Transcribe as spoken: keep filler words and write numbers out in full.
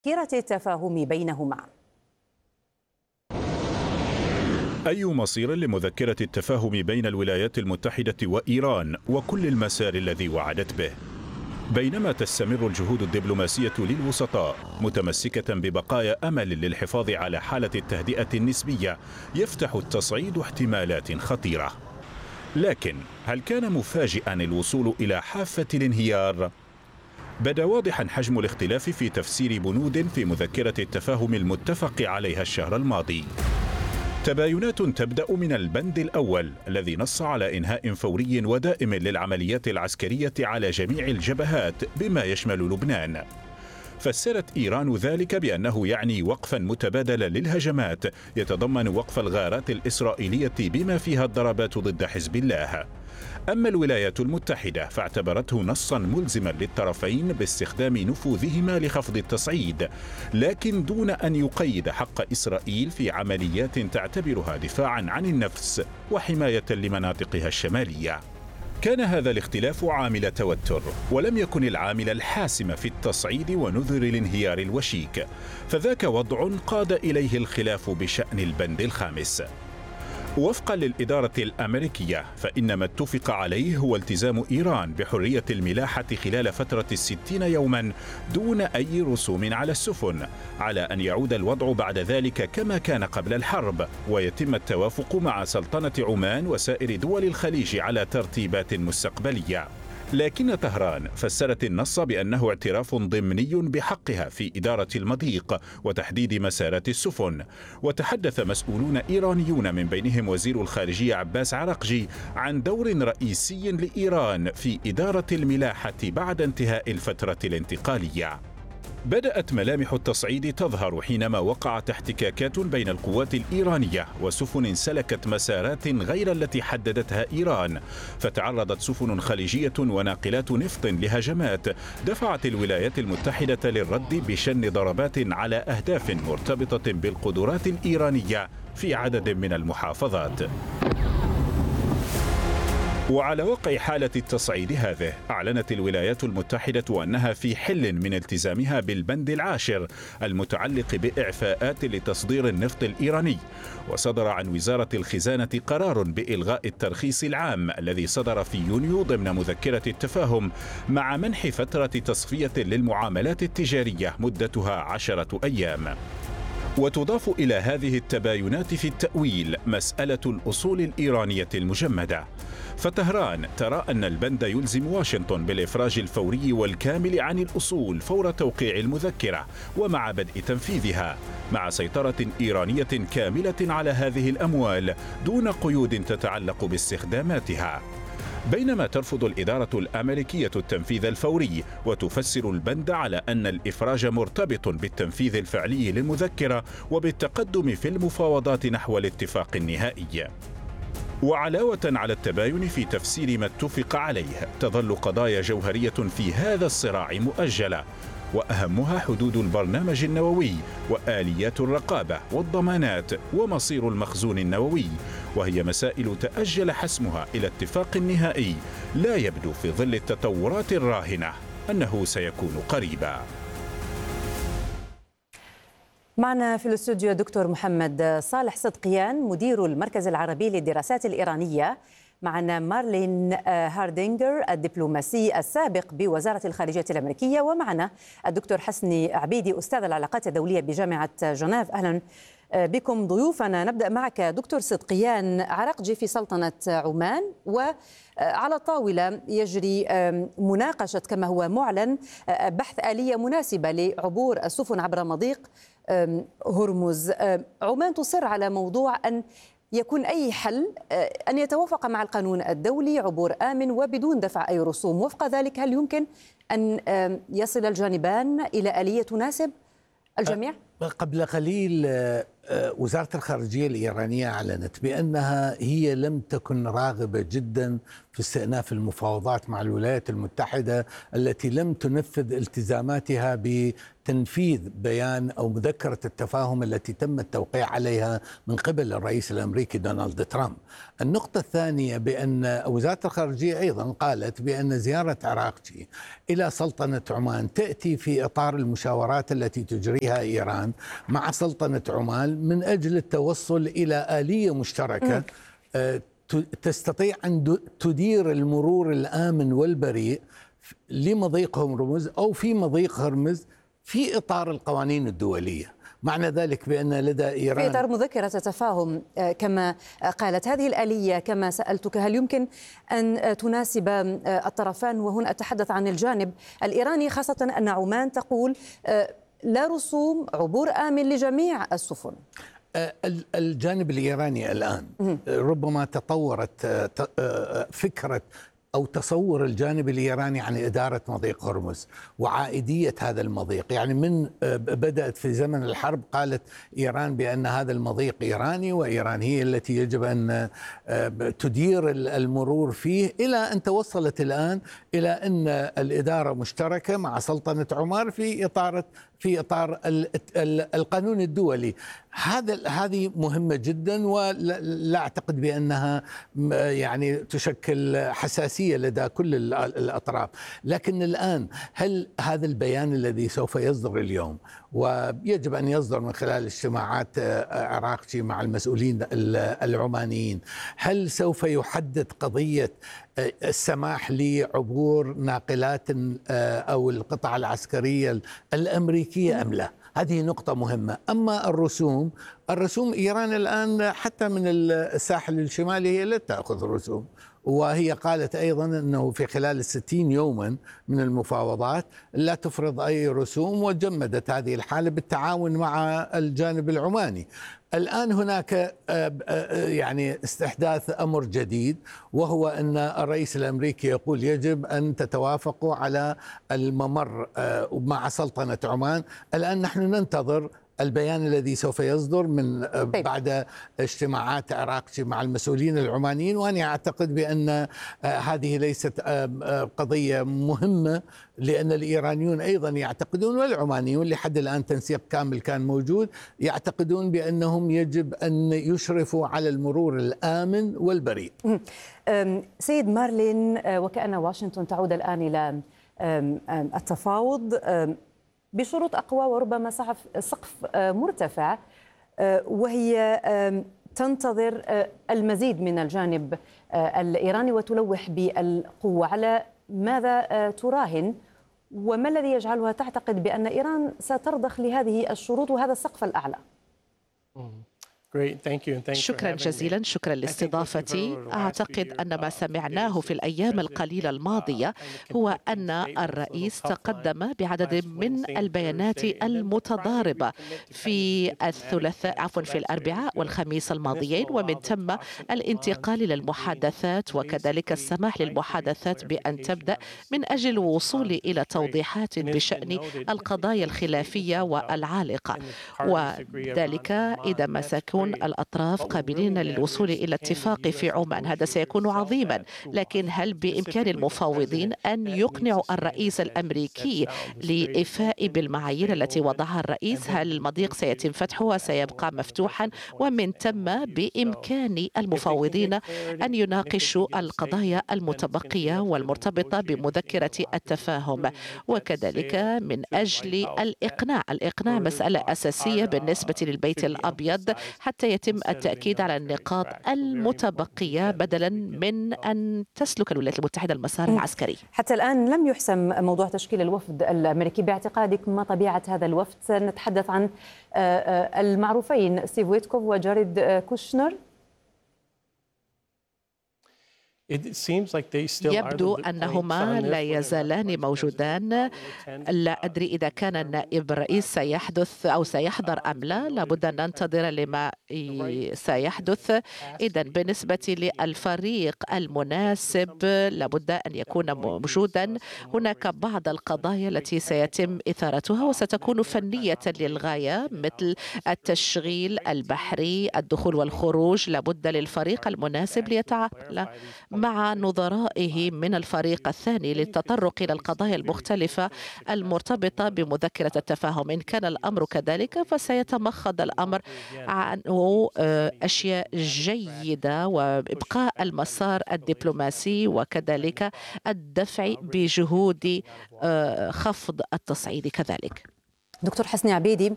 مذكرة التفاهم بينهما. أي مصير لمذكرة التفاهم بين الولايات المتحدة وإيران وكل المسار الذي وعدت به؟ بينما تستمر الجهود الدبلوماسية للوسطاء متمسكة ببقايا أمل للحفاظ على حالة التهدئة النسبية، يفتح التصعيد احتمالات خطيرة. لكن هل كان مفاجئا الوصول إلى حافة الانهيار؟ بدا واضحا حجم الاختلاف في تفسير بنود في مذكرة التفاهم المتفق عليها الشهر الماضي. تباينات تبدأ من البند الأول الذي نص على إنهاء فوري ودائم للعمليات العسكرية على جميع الجبهات بما يشمل لبنان. فسرت إيران ذلك بأنه يعني وقفا متبادلا للهجمات يتضمن وقف الغارات الإسرائيلية بما فيها الضربات ضد حزب الله. أما الولايات المتحدة فاعتبرته نصا ملزما للطرفين باستخدام نفوذهما لخفض التصعيد، لكن دون أن يقيد حق إسرائيل في عمليات تعتبرها دفاعا عن النفس وحماية لمناطقها الشمالية. كان هذا الاختلاف عامل توتر، ولم يكن العامل الحاسم في التصعيد ونذر الانهيار الوشيك، فذاك وضع قاد إليه الخلاف بشأن البند الخامس. وفقا للإدارة الأمريكية فإن ما اتفق عليه هو التزام إيران بحرية الملاحة خلال فترة الستين يوما دون أي رسوم على السفن، على أن يعود الوضع بعد ذلك كما كان قبل الحرب، ويتم التوافق مع سلطنة عمان وسائر دول الخليج على ترتيبات مستقبلية. لكن طهران فسرت النص بأنه اعتراف ضمني بحقها في إدارة المضيق وتحديد مسارات السفن. وتحدث مسؤولون إيرانيون من بينهم وزير الخارجية عباس عراقجي عن دور رئيسي لإيران في إدارة الملاحة بعد انتهاء الفترة الانتقالية. بدأت ملامح التصعيد تظهر حينما وقعت احتكاكات بين القوات الإيرانية وسفن سلكت مسارات غير التي حددتها إيران، فتعرضت سفن خليجية وناقلات نفط لهجمات دفعت الولايات المتحدة للرد بشن ضربات على أهداف مرتبطة بالقدرات الإيرانية في عدد من المحافظات. وعلى وقع حالة التصعيد هذه أعلنت الولايات المتحدة أنها في حل من التزامها بالبند العاشر المتعلق بإعفاءات لتصدير النفط الإيراني. وصدر عن وزارة الخزانة قرار بإلغاء الترخيص العام الذي صدر في يونيو ضمن مذكرة التفاهم، مع منح فترة تصفية للمعاملات التجارية مدتها عشرة أيام. وتضاف إلى هذه التباينات في التأويل مسألة الأصول الإيرانية المجمدة، فطهران ترى أن البند يلزم واشنطن بالإفراج الفوري والكامل عن الأصول فور توقيع المذكرة ومع بدء تنفيذها، مع سيطرة إيرانية كاملة على هذه الأموال دون قيود تتعلق باستخداماتها. بينما ترفض الإدارة الأمريكية التنفيذ الفوري وتفسر البند على أن الإفراج مرتبط بالتنفيذ الفعلي للمذكرة وبالتقدم في المفاوضات نحو الاتفاق النهائي. وعلاوة على التباين في تفسير ما اتفق عليه، تظل قضايا جوهرية في هذا الصراع مؤجلة، وأهمها حدود البرنامج النووي وآليات الرقابة والضمانات ومصير المخزون النووي، وهي مسائل تأجل حسمها إلى اتفاق نهائي لا يبدو في ظل التطورات الراهنة أنه سيكون قريبا. معنا في الاستوديو دكتور محمد صالح صدقيان مدير المركز العربي للدراسات الإيرانية، معنا مارلين هاردينجر الدبلوماسي السابق بوزارة الخارجية الأمريكية، ومعنا الدكتور حسني عبيدي أستاذ العلاقات الدولية بجامعة جنيف. أهلا بكم ضيوفنا. نبدأ معك دكتور صدقيان. عراقجي في سلطنة عمان، وعلى الطاولة يجري مناقشة كما هو معلن بحث آلية مناسبة لعبور السفن عبر مضيق هرمز. عمان تصر على موضوع أن يكون أي حل أن يتوافق مع القانون الدولي، عبور آمن وبدون دفع أي رسوم. وفق ذلك هل يمكن أن يصل الجانبان إلى آلية تناسب الجميع؟ قبل قليل وزارة الخارجية الإيرانية أعلنت بأنها هي لم تكن راغبة جدا في استئناف المفاوضات مع الولايات المتحدة التي لم تنفذ التزاماتها بتنفيذ بيان أو مذكرة التفاهم التي تم التوقيع عليها من قبل الرئيس الأمريكي دونالد ترامب. النقطة الثانية بأن وزارة الخارجية أيضا قالت بأن زيارة عراقجي إلى سلطنة عمان تأتي في إطار المشاورات التي تجريها إيران مع سلطنة عمان من أجل التوصل إلى آلية مشتركة تستطيع أن تدير المرور الآمن والبريء لمضيق هرمز أو في مضيق هرمز في إطار القوانين الدولية. معنى ذلك بأن لدى إيران في إطار مذكرة تفاهم كما قالت هذه الآلية، كما سألتك هل يمكن أن تناسب الطرفان؟ وهنا أتحدث عن الجانب الإيراني، خاصة أن عمان تقول لا رسوم، عبور آمن لجميع السفن. الجانب الإيراني الآن ربما تطورت فكرة أو تصور الجانب الإيراني عن إدارة مضيق هرمز وعائدية هذا المضيق. يعني من بدأت في زمن الحرب قالت إيران بأن هذا المضيق إيراني وإيران هي التي يجب أن تدير المرور فيه، إلى أن توصلت الآن إلى أن الإدارة مشتركة مع سلطنة عمان في إطار في إطار القانون الدولي. هذا هذه مهمة جدا، ولا أعتقد بأنها يعني تشكل حساسية لدى كل الأطراف. لكن الآن هل هذا البيان الذي سوف يصدر اليوم ويجب أن يصدر من خلال اجتماعات عراقجي مع المسؤولين العمانيين، هل سوف يحدد قضية السماح لعبور ناقلات أو القطع العسكرية الأمريكية أم لا؟ هذه نقطة مهمة. أما الرسوم الرسوم إيران الآن حتى من الساحل الشمالي هي لا تأخذ رسوم، وهي قالت أيضا أنه في خلال الستين يوما من المفاوضات لا تفرض أي رسوم، وجمدت هذه الحالة بالتعاون مع الجانب العماني. الآن هناك يعني استحداث أمر جديد، وهو أن الرئيس الأمريكي يقول يجب أن تتوافقوا على الممر مع سلطنة عمان. الآن نحن ننتظر البيان الذي سوف يصدر من بعد اجتماعات عراقجي مع المسؤولين العمانيين، وأنا أعتقد بأن هذه ليست قضية مهمة، لأن الإيرانيون أيضا يعتقدون والعمانيون لحد الآن تنسيق كامل كان موجود يعتقدون بأنهم يجب أن يشرفوا على المرور الآمن والبريء. سيد مارلين، وكأن واشنطن تعود الآن إلى التفاوض بشروط أقوى وربما سقف مرتفع، وهي تنتظر المزيد من الجانب الإيراني وتلوح بالقوة. على ماذا تراهن، وما الذي يجعلها تعتقد بأن إيران سترضخ لهذه الشروط وهذا السقف الأعلى؟ شكرا جزيلا، شكرا لاستضافتي. أعتقد أن ما سمعناه في الأيام القليلة الماضية هو أن الرئيس تقدم بعدد من البيانات المتضاربة في الثلاثاء عفوا في الأربعاء والخميس الماضيين، ومن ثم الانتقال إلى المحادثات وكذلك السماح للمحادثات بأن تبدأ من أجل الوصول إلى توضيحات بشأن القضايا الخلافية والعالقة، وذلك إذا ما سيكون الأطراف قابلين للوصول إلى اتفاق في عمان. هذا سيكون عظيما، لكن هل بإمكان المفاوضين أن يقنعوا الرئيس الأمريكي لإيفاء بالمعايير التي وضعها الرئيس؟ هل المضيق سيتم فتحه وسيبقى مفتوحا؟ ومن ثم بإمكان المفاوضين أن يناقشوا القضايا المتبقية والمرتبطة بمذكرة التفاهم، وكذلك من أجل الإقناع. الإقناع مسألة أساسية بالنسبة للبيت الأبيض حتى يتم التأكيد على النقاط المتبقية بدلا من أن تسلك الولايات المتحدة المسار العسكري. حتى الآن لم يحسم موضوع تشكيل الوفد الأمريكي. باعتقادك ما طبيعة هذا الوفد؟ سنتحدث عن المعروفين ستيف ويتكوف وجاريد كوشنر. يبدو أنهما لا يزالان موجودان. لا أدري إذا كان النائب الرئيس سيحدث أو سيحضر أم لا، لابد أن ننتظر لما سيحدث. إذن بالنسبة للفريق المناسب لابد أن يكون موجودا. هناك بعض القضايا التي سيتم إثارتها وستكون فنية للغاية، مثل التشغيل البحري، الدخول والخروج. لابد للفريق المناسب ليتعامل مع نظرائه من الفريق الثاني للتطرق إلى القضايا المختلفة المرتبطة بمذكرة التفاهم. إن كان الأمر كذلك فسيتمخض الأمر عن أشياء جيدة وإبقاء المسار الدبلوماسي وكذلك الدفع بجهود خفض التصعيد كذلك. دكتور حسني عبيدي،